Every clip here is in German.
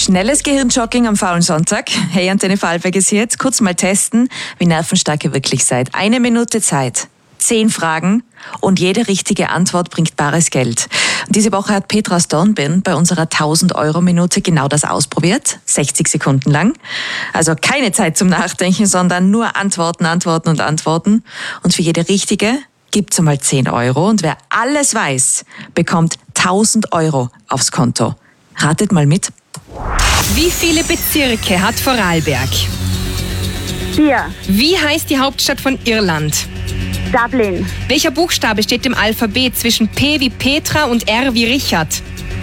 Schnelles Gehirnjogging am faulen Sonntag. Hey, Antenne Vorarlberg ist hier jetzt. Kurz mal testen, wie nervenstark ihr wirklich seid. 1 Minute Zeit, 10 Fragen und jede richtige Antwort bringt bares Geld. Und diese Woche hat Petra aus Dornbirn bei unserer 1000-Euro-Minute genau das ausprobiert. 60 Sekunden lang. Also keine Zeit zum Nachdenken, sondern nur Antworten, Antworten und Antworten. Und für jede richtige gibt's einmal 10 Euro. Und wer alles weiß, bekommt 1000 Euro aufs Konto. Ratet mal mit. Wie viele Bezirke hat Vorarlberg? 4. Wie heißt die Hauptstadt von Irland? Dublin. Welcher Buchstabe steht im Alphabet zwischen P wie Petra und R wie Richard?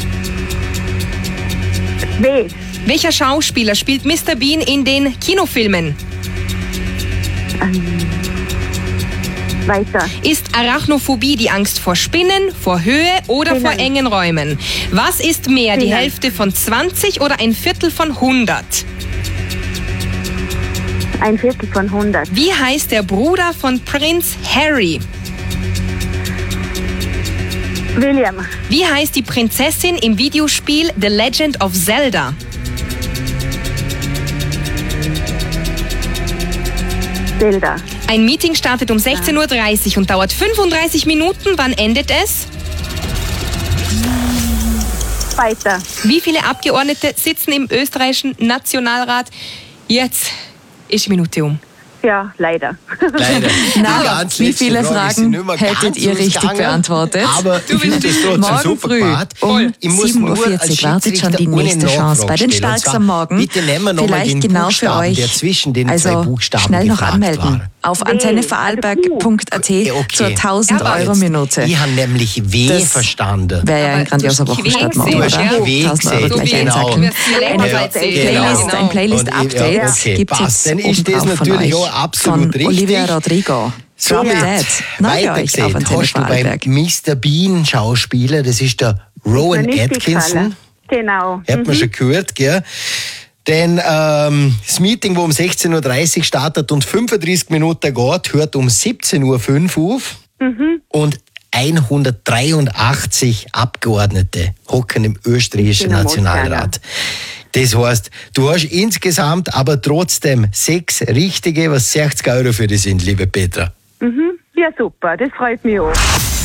W. Welcher Schauspieler spielt Mr. Bean in den Kinofilmen? Weiter. Ist Arachnophobie die Angst vor Spinnen, vor Höhe oder Spinnen. vor engen Räumen? Was ist mehr, die Spinnen. Hälfte von 20 oder ein Viertel von 100? Ein Viertel von 100. Wie heißt der Bruder von Prinz Harry? William. Wie heißt die Prinzessin im Videospiel The Legend of Zelda? Zelda. Ein Meeting startet um 16.30 Uhr und dauert 35 Minuten. Wann endet es? Weiter. Wie viele Abgeordnete sitzen im österreichischen Nationalrat? Jetzt ist die Minute um. Ja, leider. Leider. Na, Die ganz wie letzte viele Frage ist Fragen nicht mehr hättet ganz ihr richtig ausgegangen, beantwortet? Aber ich finde das trotzdem Morgen super früh gemacht. um Ich muss nur 7.40 als Uhr wartet schon die Schiedsrichter nächste ohne Chance bei den Nachfrage stellen. Starks Und zwar, am Morgen. bitte nehmen wir nochmal Vielleicht den genau für Buchstaben, euch. der zwischen den Also zwei Buchstaben schnell noch gefragt anmelden war. auf W, antennevorarlberg.at Okay. zur 1000-Euro-Minute. Ich habe nämlich W Das verstanden. Wäre ja ein Aber grandioser du hast Wochenstart Quäk morgen, gesehen, oder? du hast Quäk 1000 Euro gesehen, gleich genau. einsacken. Genau. Ein Playlist-Update Ja, okay, gibt passt. es Dann ist das obendrauf von natürlich euch. auch absolut von richtig. Olivia Rodrigo. Somit, Dad. Neu für euch auf weitergesehen, Antenne hast du beim Vorarlberg. Mr. Bean Schauspieler, das ist der Rowan Nicht Atkinson. gefallen. Genau. Hat man schon gehört, gell? Denn das Meeting, wo um 16.30 Uhr startet und 35 Minuten geht, hört um 17.05 Uhr auf. Und 183 Abgeordnete hocken im österreichischen Genau, Nationalrat. Das heißt, du hast insgesamt aber trotzdem 6 richtige, was 60 Euro für dich sind, liebe Petra. Ja, super. Das freut mich auch.